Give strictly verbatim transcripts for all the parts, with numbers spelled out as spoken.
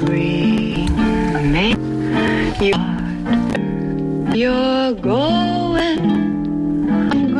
free. Make you you're going, I'm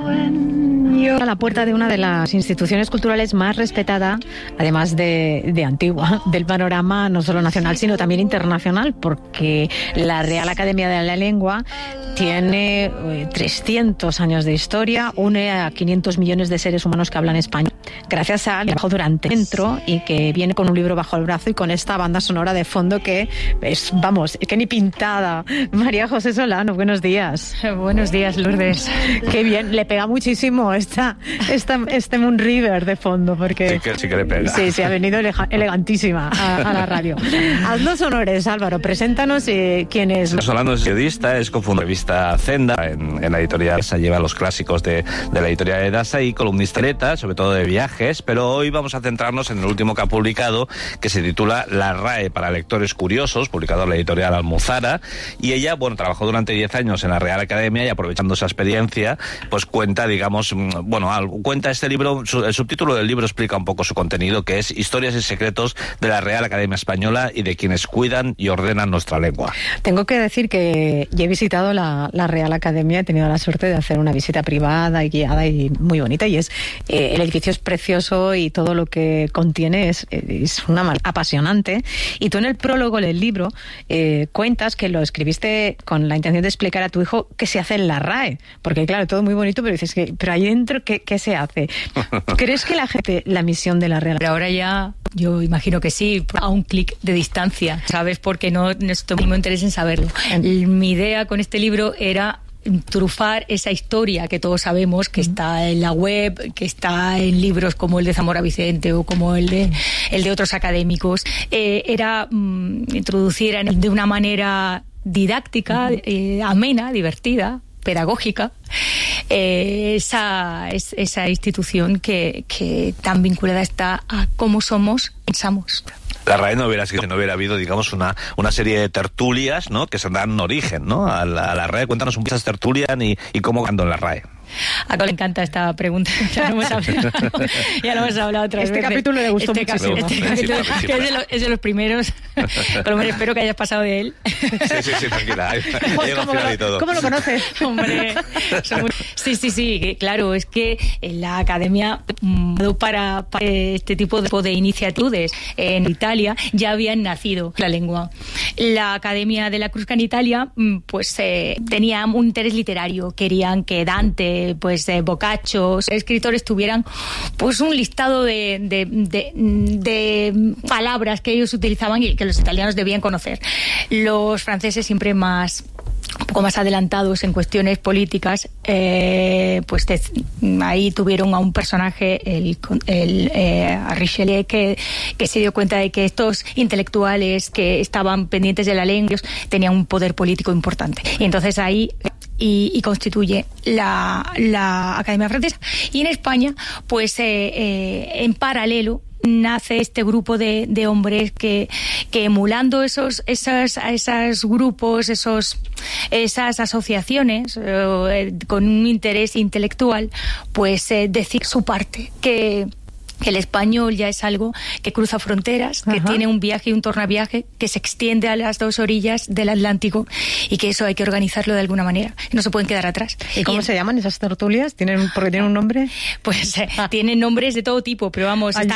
going, you're... A la puerta de una de las instituciones culturales más respetada, además de, de antigua, del panorama no solo nacional, sino también internacional, porque la Real Academia de la Lengua tiene eh, trescientos años de historia, une a quinientos millones de seres humanos que hablan español, gracias al trabajo durante dentro y que viene con un libro bajo el brazo y con esta banda sonora de fondo que es, vamos, que ni pintada. María José Solano, buenos días. Buenos días, Lourdes. Qué bien, le pega muchísimo esta, esta, este Moon River de fondo, porque... Sí que, sí que le pega. Sí, sí, ha venido elega, elegantísima a, a la radio. Haz los honores, Álvaro, preséntanos eh, quién es. Solano es periodista, es cofundador de la revista Zenda, en, en la editorial Dasa, lleva los clásicos de, de la editorial de Dasa y columnista neta, sobre todo de viajes, pero hoy vamos a centrarnos en el último que ha publicado, que se titula La RAE para lectores curiosos, publicado en la editorial Almuzara, y ella, bueno, trabajó durante diez años en la Real Academia y aprovechando esa experiencia, pues cuenta, digamos, bueno, algo, cuenta este libro, su, el subtítulo del libro explica un poco su contenido, que es Historias y secretos de la Real Academia Española y de quienes cuidan y ordenan nuestra lengua. Tengo que decir que ya he visitado la, la Real Academia, he tenido la suerte de hacer una visita privada y guiada y muy bonita, y es eh, el edificio es precioso y todo lo que contiene es, es una mar- apasionante. Y tú en el prólogo del libro eh, cuentas que lo escribiste con la intención de explicar a tu hijo qué se hace en la RAE, porque claro, todo muy bonito, pero dices que pero ahí dentro ¿qué, qué se hace? ¿Crees que la gente, la misión de la Real? Pero ahora ya, yo imagino que sí, a un clic de distancia, ¿sabes? Porque no, no estoy muy interesado en saberlo. Mi idea con este libro era trufar esa historia que todos sabemos, que está en la web, que está en libros como el de Zamora Vicente o como el de el de otros académicos. Eh, era mm, introducir en, de una manera didáctica, eh, amena, divertida, pedagógica, eh, esa, es, esa institución que, que tan vinculada está a cómo somos, pensamos. La RAE no hubiera sido, no hubiera habido, digamos, una, una serie de tertulias, ¿no?, que se dan origen, ¿no?, a la, a la RAE. Cuéntanos un poco esas tertulias y, y cómo ando en la RAE. A todos le encanta esta pregunta, ya lo hemos hablado, ya lo hemos hablado otras este veces. Capítulo le gustó este muchísimo. Capi, este capítulo, que es de, lo, es de los primeros, pero bueno, espero que hayas pasado de él. Sí, sí, sí, tranquila, llega al final y todo. ¿Cómo lo conoces? Hombre, muy... sí, sí, sí, claro, es que en la Academia para, para este tipo de, de iniciativas en Italia ya habían nacido la lengua. La Academia de la Crusca en Italia pues eh, tenía un interés literario, querían que Dante, pues eh, Boccaccio, escritores tuvieran pues un listado de, de, de, de palabras que ellos utilizaban y que los italianos debían conocer. Los franceses siempre más un poco más adelantados en cuestiones políticas, eh, pues de, ahí tuvieron a un personaje, el, el eh, Richelieu, que, que se dio cuenta de que estos intelectuales que estaban pendientes de la lengua tenían un poder político importante. Y entonces ahí Y, y constituye la, la Academia Francesa. Y en España, pues eh, eh, en paralelo nace este grupo de, de hombres que, que emulando esos, esos, esos grupos, esos, esas asociaciones eh, con un interés intelectual, pues eh, decir su parte, que que el español ya es algo que cruza fronteras, que Ajá. tiene un viaje y un tornaviaje que se extiende a las dos orillas del Atlántico y que eso hay que organizarlo de alguna manera. No se pueden quedar atrás. ¿Y cómo y, se llaman esas tertulias? ¿Tienen, porque tienen un nombre? Pues eh, tienen nombres de todo tipo, pero vamos, está